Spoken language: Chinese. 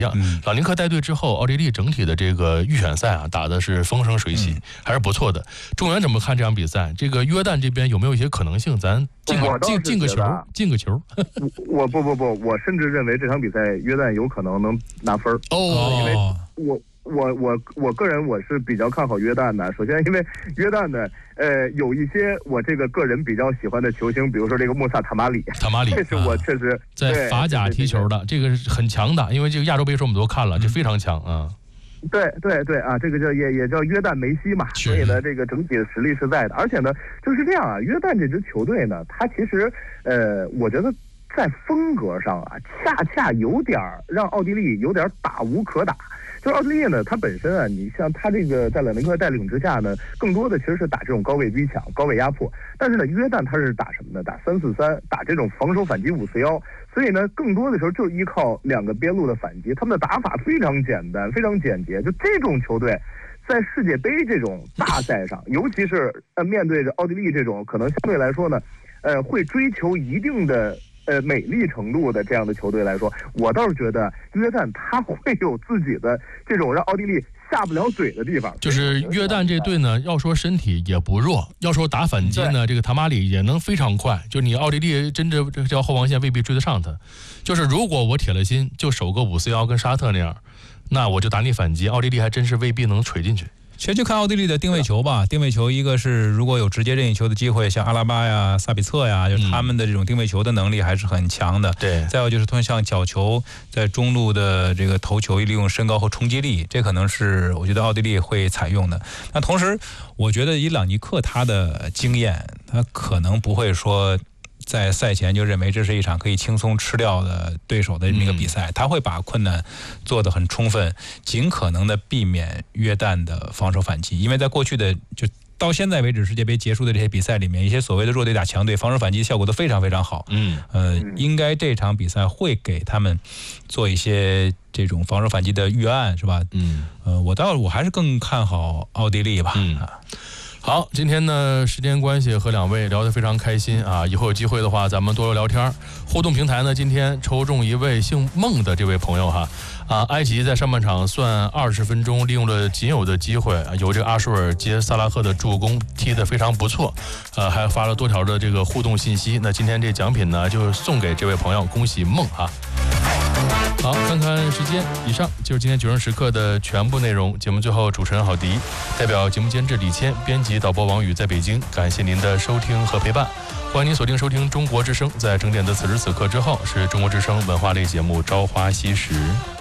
样。老尼克带队之后，奥地利整体的这个预选赛啊，打的是风生水起，还是不错的。仲元怎么看这场比赛？这个约旦这边有没有一些可能性？咱进个球？ 我甚至认为这场比赛约旦有可能能拿分因为我个人我是比较看好约旦的。首先，因为约旦呢，有一些我这个个人比较喜欢的球星，比如说这个穆萨塔马里，这是我确实在法甲踢球的，这个是很强的。因为这个亚洲杯时候我们都看了，这非常强啊。 对啊，这个也叫约旦梅西嘛，所以呢，这个整体的实力是在的。而且呢，就是这样啊，约旦这支球队呢，它其实我觉得在风格上啊，恰有点让奥地利有点打无可打。就是奥地利呢，它本身啊，你像它这个在朗尼克带领之下呢，更多的其实是打这种高位逼抢、高位压迫。但是呢，约旦它是打什么呢？打3-4-3，打这种防守反击5-4-1。所以呢，更多的时候就依靠2个边路的反击，他们的打法非常简单、非常简洁。就这种球队，在世界杯这种大赛上，尤其是面对着奥地利这种可能相对来说呢，会追求一定的美丽程度的这样的球队来说，我倒是觉得约旦他会有自己的这种让奥地利下不了嘴的地方。 就是约旦这队呢，要说身体也不弱，要说打反击呢，这个塔马里也能非常快。就你奥地利真正这条后防线未必追得上他。就是如果我铁了心就守个5-4-1跟沙特那样，那我就打你反击，奥地利还真是未必能锤进去。 其实就看奥地利的定位球吧，定位球一个是如果有直接任意球的机会，像阿拉巴呀、萨比策呀，就是他们的这种定位球的能力还是很强的。 对。 再有就是他们像角球在中路的这个头球，利用身高和冲击力，这可能是我觉得奥地利会采用的。那同时，我觉得以朗尼克他的经验，他可能不会说在赛前就认为这是一场可以轻松吃掉的对手的这么一个比赛，他会把困难做得很充分，尽可能的避免约旦的防守反击。因为在过去的就到现在为止世界杯结束的这些比赛里面，一些所谓的弱队打强队，防守反击效果都非常非常好。应该这场比赛会给他们做一些这种防守反击的预案，是吧？我还是更看好奥地利吧。 好，今天呢时间关系和2位聊得非常开心啊！以后有机会的话，咱们多聊天。互动平台呢，今天抽中一位姓孟的这位朋友哈。埃及在上半场算20分钟，利用了仅有的机会，由这个阿舒尔接萨拉赫的助攻，踢得非常不错。还发了多条的这个互动信息。那今天这奖品呢，就送给这位朋友，恭喜孟哈。好，看看时间，以上就是今天9时时刻的全部内容。节目最后，主持人郝迪代表节目监制李谦，编辑导播王宇在北京，感谢您的收听和陪伴。欢迎您锁定收听中国之声，在整点的此时此刻之后，是中国之声文化类节目《朝花夕拾》。